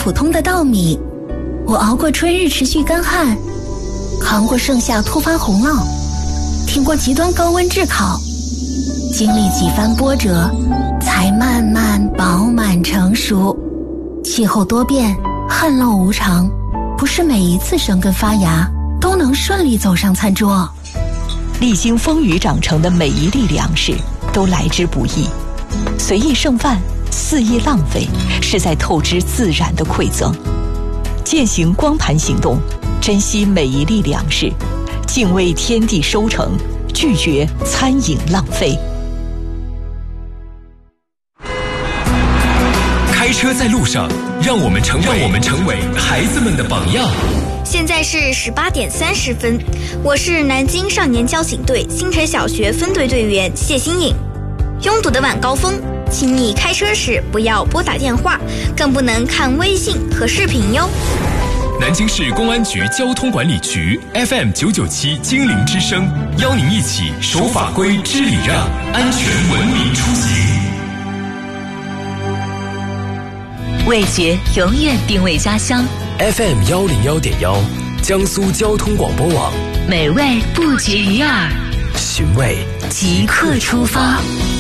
普通的稻米，我熬过春日持续干旱，扛过盛夏突发洪涝，挺过极端高温炙烤，经历几番波折，才慢慢饱满成熟。气候多变，旱涝无常，不是每一次生根发芽都能顺利走上餐桌。 历经风雨长成的每一粒粮食都来之不易，随意剩饭，肆意浪费，是在透支自然的馈赠。践行光盘行动，珍惜每一粒粮食，敬畏天地收成，拒绝餐饮浪费。 开车在路上，让我们成为孩子们的榜样。 现在是18点30分，我是南京少年交警队新城小学分队队员谢新颖。拥堵的晚高峰，请你开车时不要拨打电话，更不能看微信和视频哟。 南京市公安局交通管理局 FM997精灵之声，邀您一起守法规、知礼让，安全文明出行。 味觉永远定位家乡 FM101.1，江苏交通广播网， 美味不绝于耳， 寻味即刻出发。